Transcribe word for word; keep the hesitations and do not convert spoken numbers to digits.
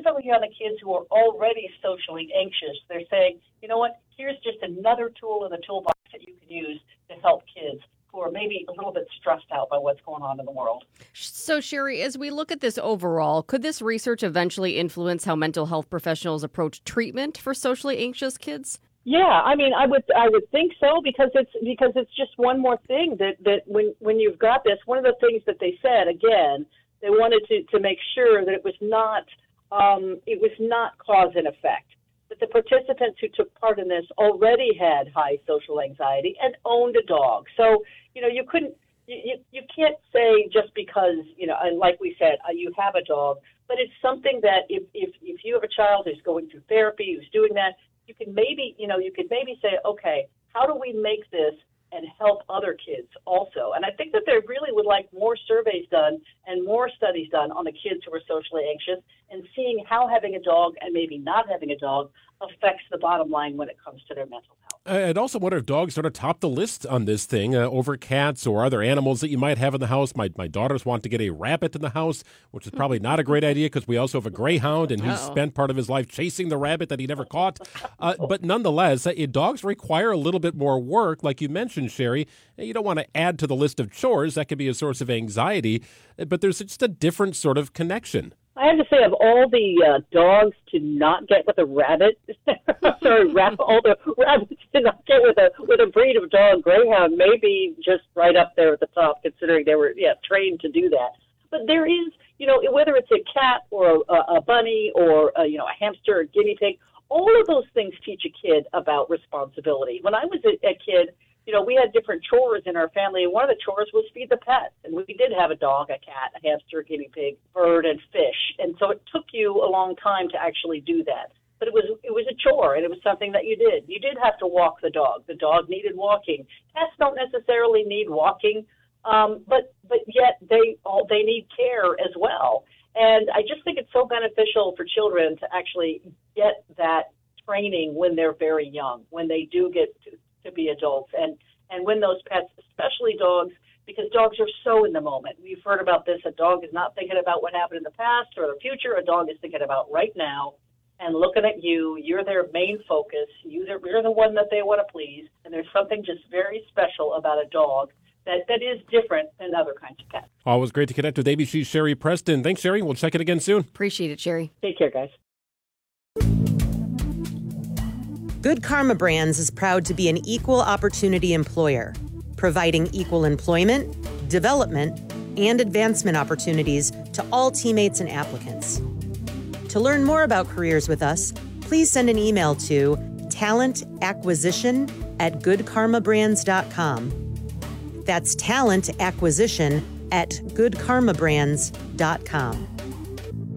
specifically on the kids who are already socially anxious. They're saying, you know what, here's just another tool in the toolbox that you can use to help kids who are maybe a little bit stressed out by what's going on in the world. So, Sherry, as we look at this overall, could this research eventually influence how mental health professionals approach treatment for socially anxious kids? Yeah, I mean, I would I would think so because it's because it's just one more thing that, that when, when you've got this, one of the things that they said, again, they wanted to, to make sure that it was not um, it was not cause and effect. That the participants who took part in this already had high social anxiety and owned a dog. So, you know, you couldn't, you, you, you can't say just because, you know, and like we said, uh, you have a dog, but it's something that if, if, if you have a child who's going through therapy, who's doing that, you can maybe, you know, you could maybe say, okay, how do we make this and help other kids also? And I think that they really would like more surveys done and more studies done on the kids who are socially anxious and seeing how having a dog and maybe not having a dog affects the bottom line when it comes to their mental health. I'd also wonder if dogs sort of top the list on this thing uh, over cats or other animals that you might have in the house. My my daughters want to get a rabbit in the house, which is probably not a great idea because we also have a greyhound, and he's Uh-oh. spent part of his life chasing the rabbit that he never caught. Uh, but nonetheless, uh, dogs require a little bit more work, like you mentioned, Sherry. You don't want to add to the list of chores. That could be a source of anxiety, but there's just a different sort of connection. I have to say, of all the uh, dogs to not get with a rabbit, sorry, rab- all the rabbits to not get with a with a breed of dog, greyhound, maybe just right up there at the top, considering they were yeah trained to do that. But there is, you know, whether it's a cat or a, a bunny or a, you know a hamster or a guinea pig, all of those things teach a kid about responsibility. When I was a, a kid, you know, we had different chores in our family, and one of the chores was feed the pets. And we did have a dog, a cat, a hamster, a guinea pig, bird, and fish. And so it took you a long time to actually do that. But it was it was a chore, and it was something that you did. You did have to walk the dog. The dog needed walking. Pets don't necessarily need walking, um, but but yet they all they need care as well. And I just think it's so beneficial for children to actually get that training when they're very young, when they do get to to be adults, and, and when those pets, especially dogs, because dogs are so in the moment. We've heard about this. A dog is not thinking about what happened in the past or the future. A dog is thinking about right now and looking at you. You're their main focus. You're the, you're the one that they want to please, and there's something just very special about a dog that, that is different than other kinds of pets. Always great to connect with A B C's Sherry Preston. Thanks, Sherry. We'll check it again soon. Appreciate it, Sherry. Take care, guys. Good Karma Brands is proud to be an equal opportunity employer, providing equal employment, development, and advancement opportunities to all teammates and applicants. To learn more about careers with us, please send an email to talentacquisition at good karma brands dot com. That's talent acquisition at good karma brands dot com.